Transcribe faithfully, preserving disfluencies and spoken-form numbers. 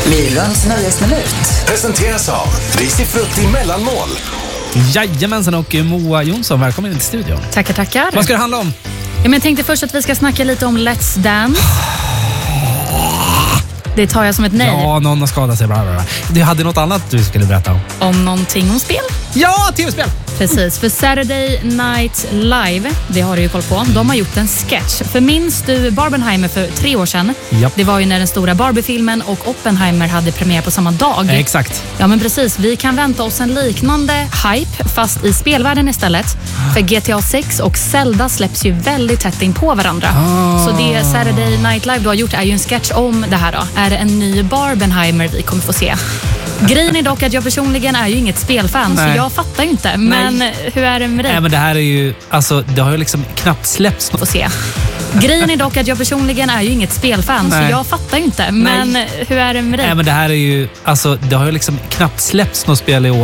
Myrans nöjesminut presenteras av Risi Frutti mellanmål. Jajamensan, och Moa Jonsson, välkommen in till studion. Tackar, tackar. Vad ska det handla om? Ja, men jag tänkte först att vi ska snacka lite om Let's Dance. Det tar jag som ett nej. Ja, någon har skadat sig. Bla bla bla. Du hade något annat du skulle berätta om. Om någonting om spel. Ja, tv-spel! Precis, för Saturday Night Live, det har du ju koll på, de har gjort en sketch. För minns du Barbenheimer för tre år sedan? Japp. Det var ju när den stora Barbie-filmen och Oppenheimer hade premiär på samma dag. Eh, exakt. Ja, men precis. Vi kan vänta oss en liknande hype, fast i spelvärlden istället. För G T A sex och Zelda släpps ju väldigt tätt in på varandra. Ah. Så det Saturday Night Live du har gjort är ju en sketch om det här då. Är det en ny Barbenheimer vi kommer få se? Grejen är dock att jag personligen är ju inget spelfan. Nej. Så jag fattar ju inte. Men Nej. hur är det med dig? Nej, men det här är ju, alltså det har ju liksom knappt släppts. Får se. Grejen är dock att jag personligen är ju inget spelfan. Nej. Så jag fattar ju inte. Men Nej. hur är det med dig? Nej, men det här är ju, alltså det har ju liksom knappt släppts något spel i år.